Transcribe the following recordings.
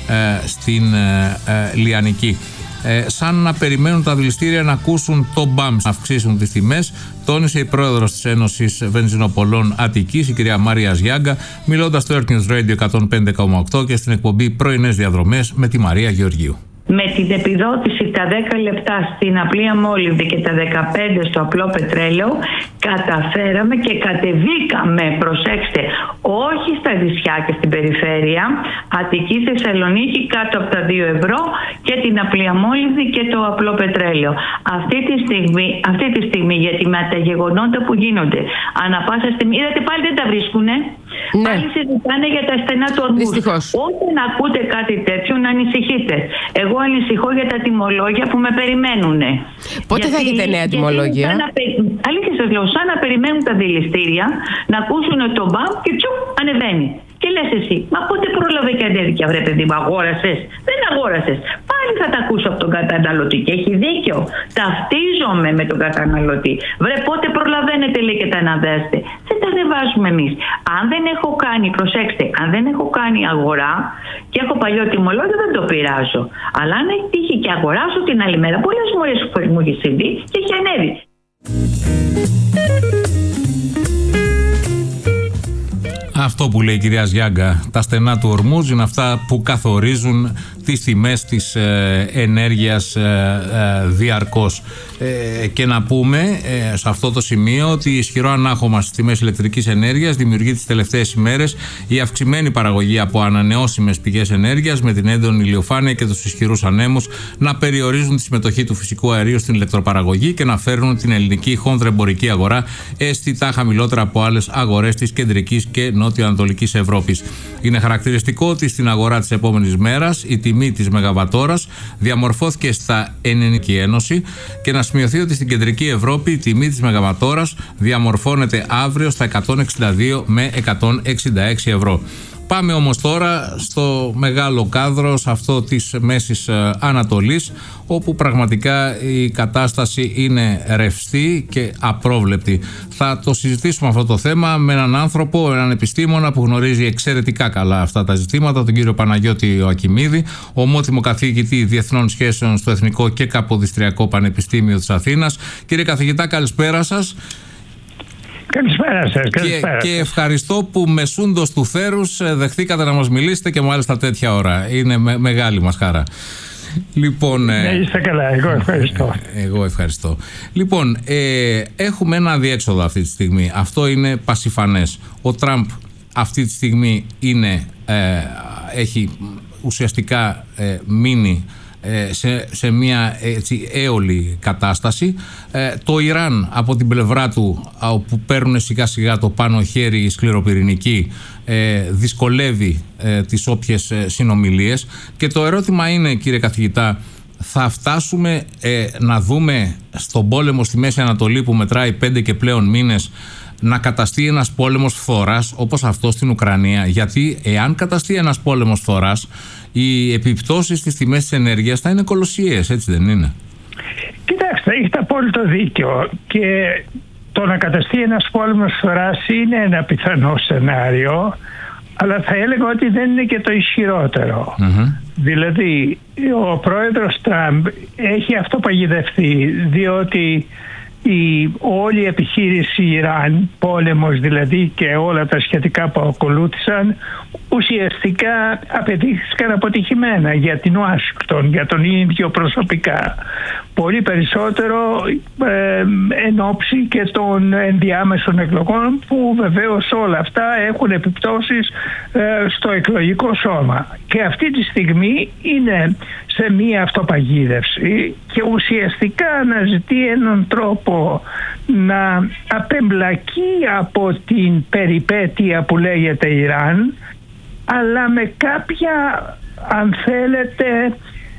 στην Λιανική. Σαν να περιμένουν τα δηληστήρια να ακούσουν το μπαμ, να αυξήσουν τις τιμές, τόνισε η πρόεδρος της Ένωσης Βενζινοπολών Αττικής, η κυρία Μάρια Γιάγκα, μιλώντας στο Earth News Radio 105,8 και στην εκπομπή Πρωινές Διαδρομές με τη Μαρία Γεωργίου. Με την επιδότηση τα 10 λεπτά στην απλή αμόλυβδη και τα 15 στο απλό πετρέλαιο, καταφέραμε και κατεβήκαμε, προσέξτε, όχι στα νησιά και στην περιφέρεια, Αττική, Θεσσαλονίκη, κάτω από τα 2 ευρώ και την απλή αμόλυβδη και το απλό πετρέλαιο. Αυτή τη στιγμή, γιατί με τα γεγονότα που γίνονται, ανά πάσα στιγμή, είδατε πάλι δεν τα βρίσκουνε. Ναι. Πάλι συζητάνε για τα στενά του ορμούς. Όταν ακούτε κάτι τέτοιο, να ανησυχείτε. Εγώ ανησυχώ για τα τιμολόγια που με περιμένουνε. Πότε θα έχετε νέα τιμολόγια? Αλήθεια σας λέω, σαν να περιμένουν τα δηληστήρια να ακούσουν το μπαμ και τσου ανεβαίνει. Και λες εσύ, μα πότε πρόλαβε και ανέβηκε, βρε παιδί μου, αγόρασες? Δεν αγόρασες. Πάλι θα τα ακούσω από τον καταναλωτή και έχει δίκιο. Ταυτίζομαι με τον καταναλωτή. Βρε, πότε προλαβαίνετε, λέει, και τα αναδέστε? Δεν τα ανεβάζουμε εμείς. Αν δεν έχω κάνει, προσέξτε, αν δεν έχω κάνει αγορά και έχω παλιό τιμολόγιο, δεν το πειράζω. Αλλά αν έχει τύχει και αγοράσω την άλλη μέρα, πολλές φορές μου έχει συμβεί και έχει ανέβει. Αυτό που λέει η κυρία Γιάγκα, τα στενά του ορμούς είναι αυτά που καθορίζουν τις τιμές της ενέργειας διαρκώς. Και να πούμε σε αυτό το σημείο ότι ισχυρό ανάχωμα στις τιμές ηλεκτρικής ενέργειας δημιουργεί τις τελευταίες ημέρες η αυξημένη παραγωγή από ανανεώσιμες πηγές ενέργειας, με την έντονη ηλιοφάνεια και τους ισχυρούς ανέμους να περιορίζουν τη συμμετοχή του φυσικού αερίου στην ηλεκτροπαραγωγή και να φέρνουν την ελληνική χονδρεμπορική αγορά αισθητά χαμηλότερα από άλλες αγορές της κεντρικής και νότιο-ανατολικής Ευρώπης. Είναι χαρακτηριστικό ότι στην αγορά της επόμενης μέρας η τιμή της μεγαβατόρας διαμορφώθηκε στα Ελληνική Ένωση και να σημειωθεί ότι στην κεντρική Ευρώπη η τιμή της μεγαβατόρας διαμορφώνεται αύριο στα 162 με 166 ευρώ. Πάμε όμως τώρα στο μεγάλο κάδρο, σε αυτό της Μέσης Ανατολής, όπου πραγματικά η κατάσταση είναι ρευστή και απρόβλεπτη. Θα το συζητήσουμε αυτό το θέμα με έναν άνθρωπο, έναν επιστήμονα που γνωρίζει εξαιρετικά καλά αυτά τα ζητήματα, τον κύριο Παναγιώτη Ακιμίδη, ομότιμο καθηγητή Διεθνών Σχέσεων στο Εθνικό και Καποδιστριακό Πανεπιστήμιο της Αθήνας. Κύριε καθηγητά, καλησπέρα σας. Καλησπέρα σας. Και ευχαριστώ που μεσούντος του θέρους δεχτήκατε να μας μιλήσετε και μάλιστα τέτοια ώρα. Είναι μεγάλη μας χαρά. Λοιπόν, είστε καλά, εγώ ευχαριστώ. Εγώ ευχαριστώ. Λοιπόν, έχουμε ένα αδιέξοδο αυτή τη στιγμή. Αυτό είναι πασιφανές. Ο Τραμπ αυτή τη στιγμή έχει ουσιαστικά μείνει σε μια έτσι έολη κατάσταση. Το Ιράν από την πλευρά του, που παίρνουν σιγά σιγά το πάνω χέρι οι σκληροπυρηνικοί, δυσκολεύει τις όποιες συνομιλίες. Και το ερώτημα είναι, κύριε καθηγητά, θα φτάσουμε να δούμε στον πόλεμο στη Μέση Ανατολή που μετράει 5 και πλέον μήνες να καταστεί ένας πόλεμος φθοράς όπως αυτό στην Ουκρανία? Γιατί εάν καταστεί ένας πόλεμος φθοράς, οι επιπτώσεις στις τιμές της ενέργειας θα είναι κολοσσιαίες, έτσι δεν είναι? Κοιτάξτε, έχετε απόλυτο δίκιο. Και το να καταστεί ένας πόλεμος φθοράς είναι ένα πιθανό σενάριο, αλλά θα έλεγα ότι δεν είναι και το ισχυρότερο. Δηλαδή, ο πρόεδρος Τραμπ έχει αυτοπαγιδευτεί, διότι όλη η επιχείρηση Ιράν, πόλεμος δηλαδή, και όλα τα σχετικά που ακολούθησαν, ουσιαστικά απεδείχθηκαν αποτυχημένα για την Ουάσιγκτον, για τον ίδιο προσωπικά. Πολύ περισσότερο εν ώψη και των ενδιάμεσων εκλογών, που βεβαίως όλα αυτά έχουν επιπτώσεις στο εκλογικό σώμα. Και αυτή τη στιγμή είναι σε μία αυτοπαγίδευση και ουσιαστικά αναζητεί έναν τρόπο να απεμπλακεί από την περιπέτεια που λέγεται Ιράν, αλλά με κάποια, αν θέλετε,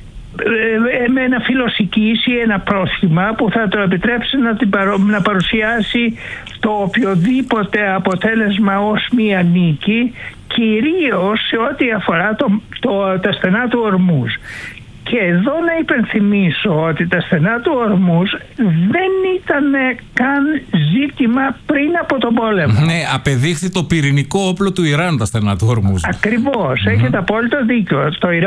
με ένα φιλοσικήσει, ένα πρόσχημα που θα το επιτρέψει να παρουσιάσει το οποιοδήποτε αποτέλεσμα ως μία νίκη, κυρίως σε ό,τι αφορά τα στενά του ορμούς. Και εδώ να υπενθυμίσω ότι τα στενά του ορμούς δεν ήταν καν ζήτημα πριν από τον πόλεμο. Ναι, απεδείχθη το πυρηνικό όπλο του Ιράν τα στενά του ορμούς. Ακριβώς, έχετε απόλυτο δίκιο. Το Ιράν